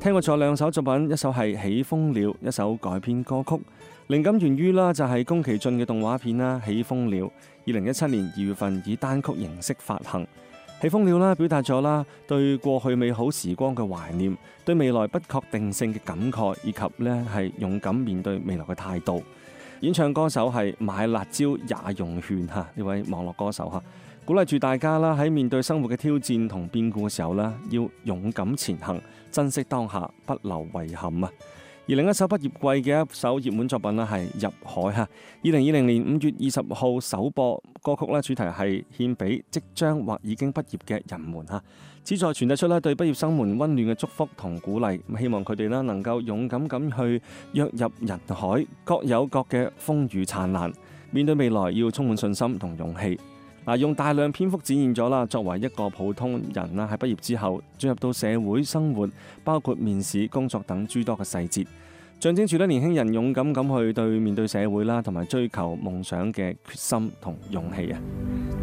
聽過咗2首作品，一首係《起風了》，一首改編歌曲，靈感源於啦就係宮崎駿嘅動畫片啦《起風了》，2017年2月份以單曲形式發行。起風了啦，表達咗啦對過去美好時光嘅懷念，對未來不確定性嘅感慨，以及呢係勇敢面對未來嘅態度。演唱歌手係買辣椒也用券呢位網絡歌手鼓勵住大家啦喺面對生活嘅挑戰同變故嘅時候啦，要勇敢前行，珍惜當下，不留遺憾啊！而另一首畢業季嘅一首熱門作品啦係入海2020年5月20號首播，歌曲咧主題係獻俾即將或已經畢業嘅人們旨在傳遞出對畢業生們溫暖嘅祝福同鼓勵，希望佢哋能夠勇敢咁去躍入人海，各有各嘅風雨燦爛，面對未來要充滿信心同勇氣。用大量篇幅展現咗啦，作為一個普通人啦，喺畢業之後進入到社會生活，包括面試、工作等諸多嘅細節，象徵住年輕人勇敢咁去面對社會啦，同埋追求夢想嘅決心同勇氣啊！